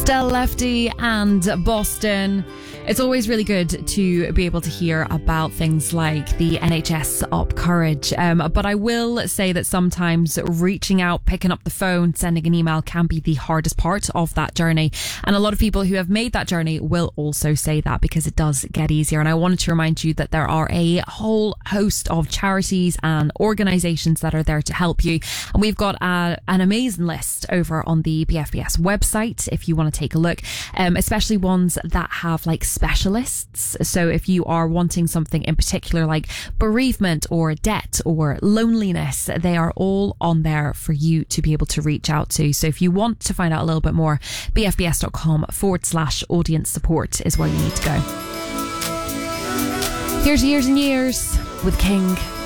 Del Lefty and Boston. It's always really good to be able to hear about things like the NHS Up Courage. But I will say that sometimes reaching out, picking up the phone, sending an email can be the hardest part of that journey. And a lot of people who have made that journey will also say that, because it does get easier. And I wanted to remind you that there are a whole host of charities and organisations that are there to help you. And we've got an amazing list over on the BFBS website if you want to take a look, especially ones that have like specialists. So if you are wanting something in particular like bereavement or debt or loneliness, they are all on there for you to be able to reach out to. So if you want to find out a little bit more, bfbs.com/audience support is where you need to go. Here's Years and Years with King.